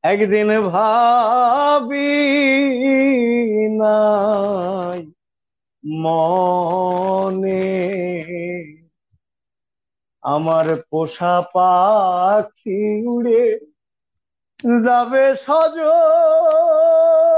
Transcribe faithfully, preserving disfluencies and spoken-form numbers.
একদিন ভাবি নাই মনে আমার পোষা পাখি উড়ে যাবে সজনী